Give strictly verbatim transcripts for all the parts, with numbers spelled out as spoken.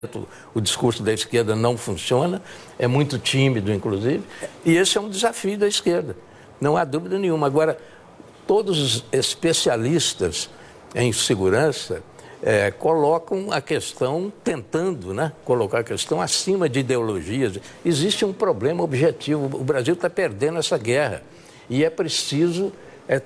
O discurso da esquerda não funciona, é muito tímido, inclusive, e esse é um desafio da esquerda, não há dúvida nenhuma. Agora, todos os especialistas em segurança é, colocam a questão, tentando né, colocar a questão acima de ideologias. Existe um problema objetivo, o Brasil está perdendo essa guerra e é preciso é,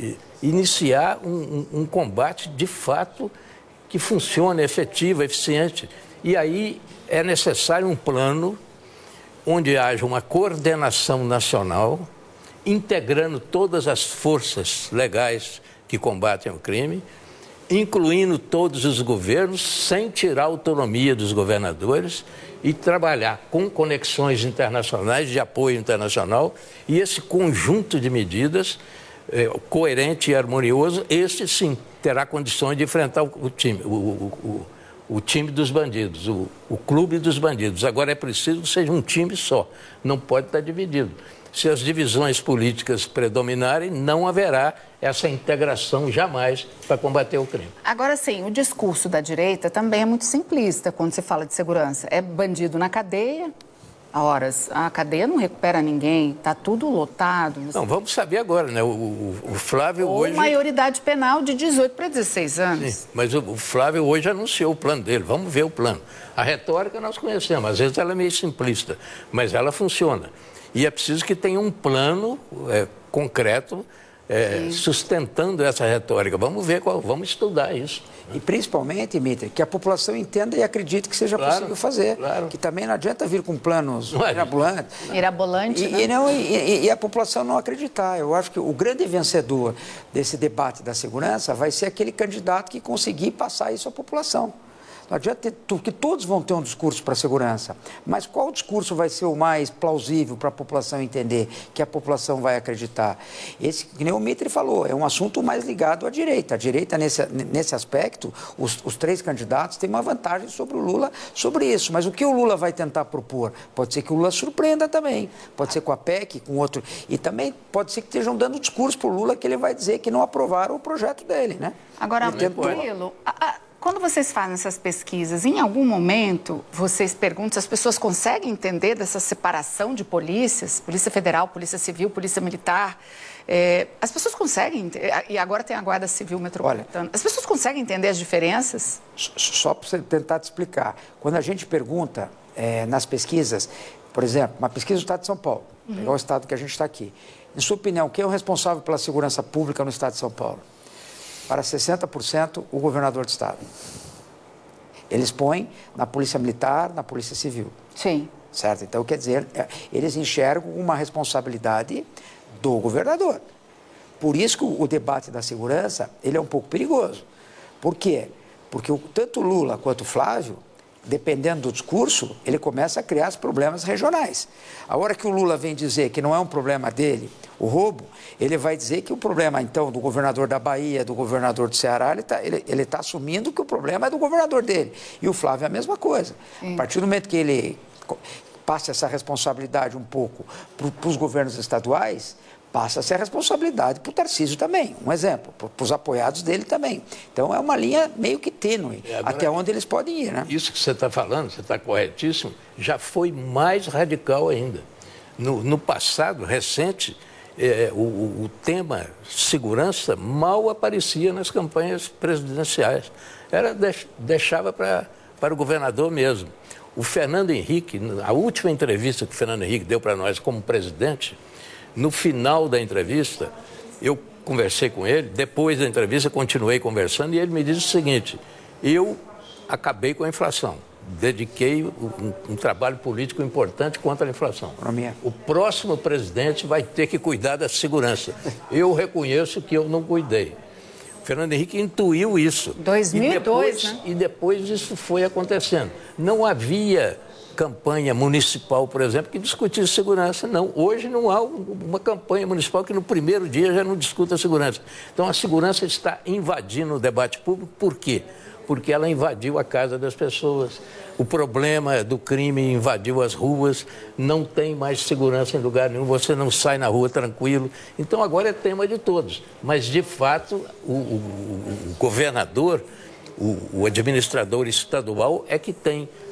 iniciar um, um, um combate de fato que funcione, efetivo, eficiente. E aí é necessário um plano onde haja uma coordenação nacional, integrando todas as forças legais que combatem o crime, incluindo todos os governos, sem tirar a autonomia dos governadores, e trabalhar com conexões internacionais, de apoio internacional, e esse conjunto de medidas é, coerente e harmonioso, esse sim terá condições de enfrentar o, o time, o, o, o, o time dos bandidos, o, o clube dos bandidos. Agora é preciso que seja um time só, não pode estar dividido. Se as divisões políticas predominarem, não haverá essa integração jamais para combater o crime. Agora sim, o discurso da direita também é muito simplista quando se fala de segurança. É bandido na cadeia, a horas, a cadeia não recupera ninguém, está tudo lotado. Não, vamos saber agora, né? O, o, o Flávio Ou hoje... maioridade penal de dezoito para dezesseis anos. Sim, mas o, o Flávio hoje anunciou o plano dele, vamos ver o plano. A retórica nós conhecemos, às vezes ela é meio simplista, mas ela funciona. E é preciso que tenha um plano é, concreto é, sustentando essa retórica. Vamos ver qual, vamos estudar isso. E principalmente, Mitre, que a população entenda e acredite que seja claro, possível fazer. Claro. Que também não adianta vir com planos mirabolantes. Mirabolante, e, né? e, não, e, e a população não acreditar. Eu acho que o grande vencedor desse debate da segurança vai ser aquele candidato que conseguir passar isso à população. Não adianta ter, que todos vão ter um discurso para a segurança, mas qual discurso vai ser o mais plausível para a população entender, que a população vai acreditar? Esse, que nem o Mitre falou, é um assunto mais ligado à direita. A direita, nesse, nesse aspecto, os, os três candidatos têm uma vantagem sobre o Lula sobre isso. Mas o que o Lula vai tentar propor? Pode ser que o Lula surpreenda também, pode ser com a P E C, com outro, e também pode ser que estejam dando discurso para o Lula que ele vai dizer que não aprovaram o projeto dele, né? Agora, Murilo, quando vocês fazem essas pesquisas, em algum momento vocês perguntam se as pessoas conseguem entender dessa separação de polícias, Polícia Federal, Polícia Civil, Polícia Militar? É, as pessoas conseguem, e agora tem a Guarda Civil Metropolitana, as pessoas conseguem entender as diferenças? Só para você tentar te explicar, quando a gente pergunta é, nas pesquisas, por exemplo, uma pesquisa do Estado de São Paulo, uhum. pegar o estado que a gente está aqui, em sua opinião, quem é o responsável pela segurança pública no Estado de São Paulo? Para sessenta por cento, o governador do estado. Eles põem na Polícia Militar, na Polícia Civil. Sim. Certo? Então, quer dizer, eles enxergam uma responsabilidade do governador. Por isso que o debate da segurança, ele é um pouco perigoso. Por quê? Porque tanto Lula quanto Flávio, dependendo do discurso, ele começa a criar os problemas regionais. A hora que o Lula vem dizer que não é um problema dele, o roubo, ele vai dizer que o problema, então, do governador da Bahia, do governador do Ceará, ele está ele, ele tá assumindo que o problema é do governador dele. E o Flávio é a mesma coisa. Sim. A partir do momento que ele passa essa responsabilidade um pouco para os governos estaduais, passa a ser a responsabilidade para o Tarcísio também, um exemplo, para os apoiados dele também. Então, é uma linha meio que tênue, agora, até onde eles podem ir, né? Isso que você está falando, você está corretíssimo, já foi mais radical ainda. No, no passado, recente, é, o, o tema segurança mal aparecia nas campanhas presidenciais. Era, deixava pra, para o governador mesmo. O Fernando Henrique, a última entrevista que o Fernando Henrique deu para nós como presidente, no final da entrevista, eu conversei com ele, depois da entrevista continuei conversando e ele me disse o seguinte: eu acabei com a inflação, dediquei um, um trabalho político importante contra a inflação. O próximo presidente vai ter que cuidar da segurança. Eu reconheço que eu não cuidei. O Fernando Henrique intuiu isso. dois mil e dois, e depois, né? E depois isso foi acontecendo. Não havia campanha municipal, por exemplo, que discutisse segurança. Não, hoje não há uma campanha municipal que no primeiro dia já não discuta segurança. Então a segurança está invadindo o debate público. Por quê? Porque ela invadiu a casa das pessoas. O problema do crime invadiu as ruas, não tem mais segurança em lugar nenhum, você não sai na rua tranquilo. Então agora é tema de todos. Mas, de fato, o, o, o governador o, o administrador estadual é que tem